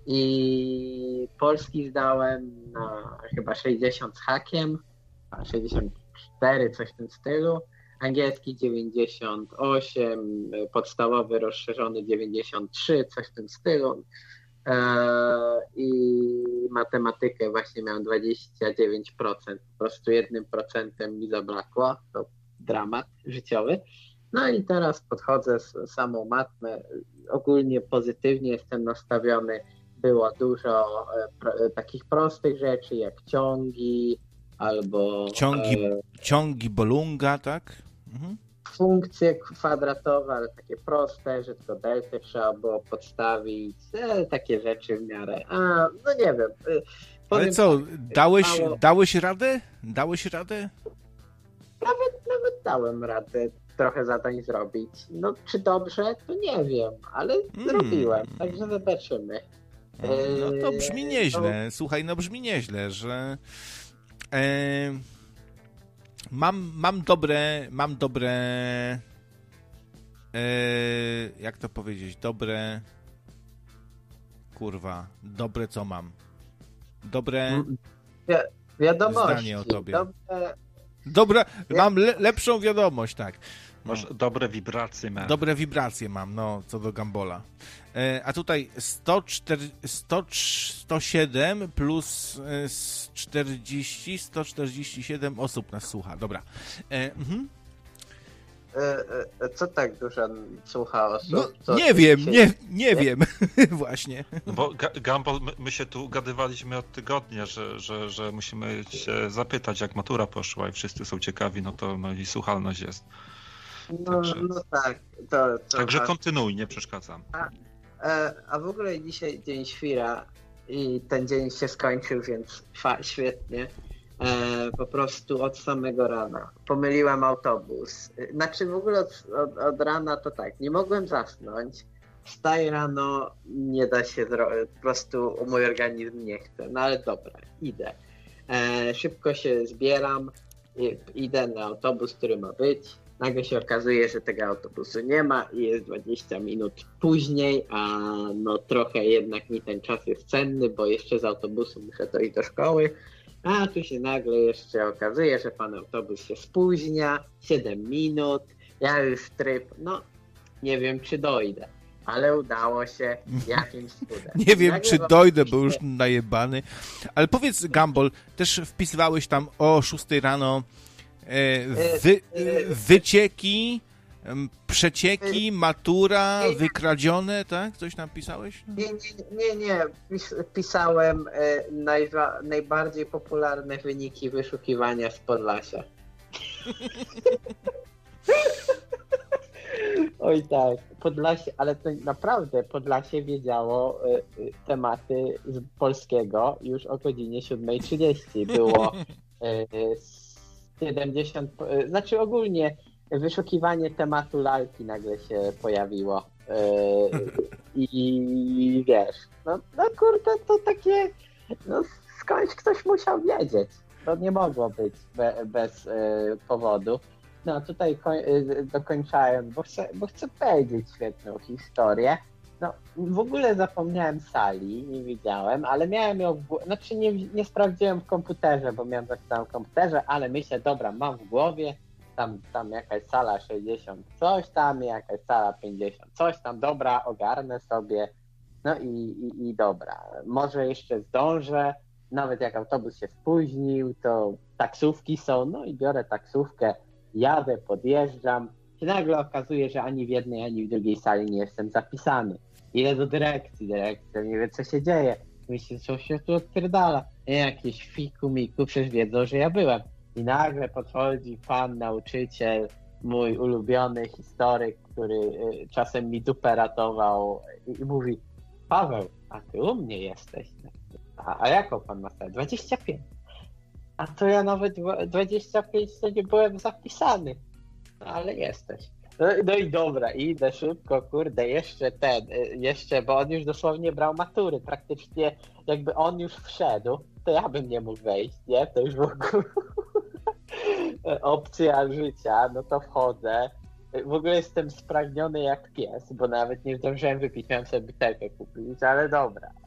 i polski zdałem na chyba 60 z hakiem, a 64, coś w tym stylu, angielski 98, podstawowy rozszerzony 93, coś w tym stylu. I matematykę właśnie miałem 29%, po prostu 1% mi zabrakło, to dramat życiowy. No i teraz podchodzę z samą matmę, ogólnie pozytywnie jestem nastawiony, było dużo takich prostych rzeczy jak ciągi albo ciągi Bolunga, tak? Mhm. Funkcje kwadratowe, ale takie proste, że tylko deltę trzeba było podstawić, takie rzeczy w miarę. No nie wiem. Ale co, dałeś radę? Dałeś radę? Nawet dałem radę trochę zadań zrobić. No czy dobrze, to nie wiem, ale zrobiłem, także zobaczymy. No to brzmi nieźle. Słuchaj, no brzmi nieźle, że mam dobre jak to powiedzieć, dobre co mam? Dobre wiadomości. Zdanie o tobie. Mam lepszą wiadomość, tak. Masz dobre wibracje, man. Dobre wibracje mam, no, co do Gambola. A tutaj 107 plus 40, 147 osób nas słucha. Dobra. Co tak dużo słucha osób? No, nie wiem, nie wiem. Właśnie. No bo Gumball, my się tu ugadywaliśmy od tygodnia, że musimy się zapytać, jak matura poszła i wszyscy są ciekawi, no to i słuchalność jest. No tak. Także kontynuuj, nie przeszkadzam. A w ogóle dzisiaj dzień świra i ten dzień się skończył, więc świetnie. Po prostu od samego rana. Pomyliłem autobus. Znaczy w ogóle od rana to tak, nie mogłem zasnąć. Wstaję rano, nie da się zrobić, po prostu mój organizm nie chce. No ale dobra, idę. Szybko się zbieram, idę na autobus, który ma być. Nagle się okazuje, że tego autobusu nie ma i jest 20 minut później, a no trochę jednak mi ten czas jest cenny, bo jeszcze z autobusu muszę dojść do szkoły. A tu się nagle jeszcze okazuje, że pan autobus się spóźnia, 7 minut, ja już tryb, no nie wiem czy dojdę, ale udało się jakimś cudem. Nie wiem czy dojdę, bo już najebany. Ale powiedz Gumball, też wpisywałeś tam o 6 rano wycieki, przecieki, matura, wykradzione, tak? Coś tam pisałeś? Nie. Pisałem najbardziej popularne wyniki wyszukiwania z Podlasia. Oj tak, Podlasie, ale to naprawdę Podlasie wiedziało tematy z polskiego już o godzinie 7:30. Było 70, znaczy ogólnie wyszukiwanie tematu lalki nagle się pojawiło i wiesz, no kurde, to takie, no skądś ktoś musiał wiedzieć, to nie mogło być bez powodu. No tutaj dokończając, bo chcę powiedzieć świetną historię. No w ogóle zapomniałem sali, nie widziałem, ale miałem ją znaczy nie sprawdziłem w komputerze, bo miałem zapisane w komputerze, ale myślę, dobra, mam w głowie, tam jakaś sala 60 coś tam, jakaś sala 50 coś tam, dobra, ogarnę sobie, no i dobra, może jeszcze zdążę, nawet jak autobus się spóźnił, to taksówki są, no i biorę taksówkę, jadę, podjeżdżam, i nagle okazuje, że ani w jednej, ani w drugiej sali nie jestem zapisany. Idę do dyrekcji nie wie co się dzieje, myślę, co się tu odpierdala, jakieś fiku-miku, przecież wiedzą, że ja byłem. I nagle podchodzi pan nauczyciel, mój ulubiony historyk, który czasem mi dupę ratował i mówi: Paweł, a ty u mnie jesteś. A jaką pan ma stać? 25. A to ja nawet 25 to nie byłem zapisany. No ale jesteś. No i dobra, idę szybko, kurde, jeszcze, bo on już dosłownie brał matury, praktycznie jakby on już wszedł, to ja bym nie mógł wejść, nie? To już w ogóle opcja życia, no to wchodzę. W ogóle jestem spragniony jak pies, bo nawet nie zdążyłem wypić, miałem sobie butelkę kupić, ale dobra.